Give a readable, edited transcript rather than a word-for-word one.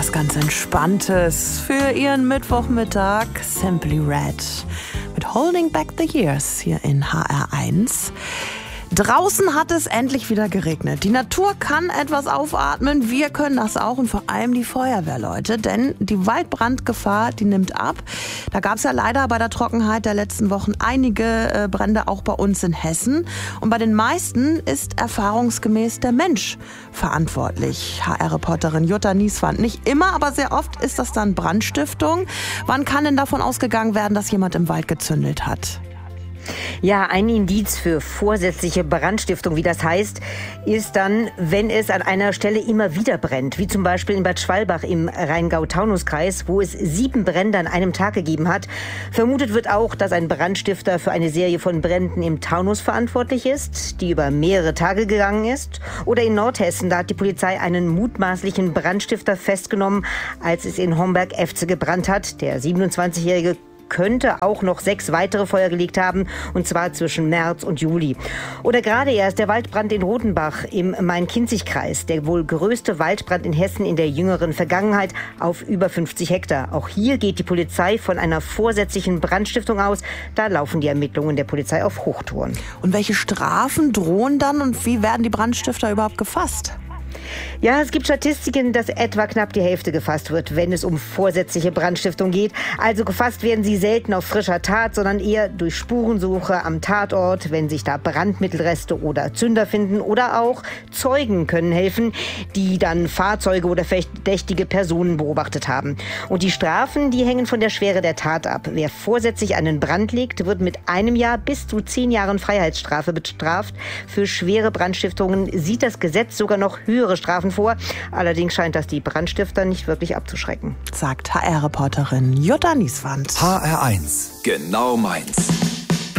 was ganz Entspanntes für Ihren Mittwochmittag. Simply Red mit Holding Back the Years hier in HR1. Draußen hat es endlich wieder geregnet. Die Natur kann etwas aufatmen, wir können das auch und vor allem die Feuerwehrleute, denn die Waldbrandgefahr, die nimmt ab. Da gab es ja leider bei der Trockenheit der letzten Wochen einige Brände auch bei uns in Hessen und bei den meisten ist erfahrungsgemäß der Mensch verantwortlich. HR-Reporterin Jutta Nieswand. Nicht immer, aber sehr oft ist das dann Brandstiftung. Wann kann denn davon ausgegangen werden, dass jemand im Wald gezündelt hat? Ja, ein Indiz für vorsätzliche Brandstiftung, wie das heißt, ist dann, wenn es an einer Stelle immer wieder brennt, wie zum Beispiel in Bad Schwalbach im Rheingau-Taunus-Kreis, wo es 7 Brände an einem Tag gegeben hat. Vermutet wird auch, dass ein Brandstifter für eine Serie von Bränden im Taunus verantwortlich ist, die über mehrere Tage gegangen ist. Oder in Nordhessen, da hat die Polizei einen mutmaßlichen Brandstifter festgenommen, als es in Homberg-Efze gebrannt hat. Der 27-Jährige könnte auch noch 6 weitere Feuer gelegt haben, und zwar zwischen März und Juli. Oder gerade erst der Waldbrand in Rotenbach im Main-Kinzig-Kreis, der wohl größte Waldbrand in Hessen in der jüngeren Vergangenheit auf über 50 Hektar. Auch hier geht die Polizei von einer vorsätzlichen Brandstiftung aus. Da laufen die Ermittlungen der Polizei auf Hochtouren. Und welche Strafen drohen dann und wie werden die Brandstifter überhaupt gefasst? Ja, es gibt Statistiken, dass etwa knapp die Hälfte gefasst wird, wenn es um vorsätzliche Brandstiftung geht. Also gefasst werden sie selten auf frischer Tat, sondern eher durch Spurensuche am Tatort, wenn sich da Brandmittelreste oder Zünder finden. Oder auch Zeugen können helfen, die dann Fahrzeuge oder verdächtige Personen beobachtet haben. Und die Strafen, die hängen von der Schwere der Tat ab. Wer vorsätzlich einen Brand legt, wird mit 1 Jahr bis zu 10 Jahren Freiheitsstrafe bestraft. Für schwere Brandstiftungen sieht das Gesetz sogar noch höhere Strafen vor. Allerdings scheint das die Brandstifter nicht wirklich abzuschrecken. Sagt HR-Reporterin Jutta Nieswand. HR1, genau meins.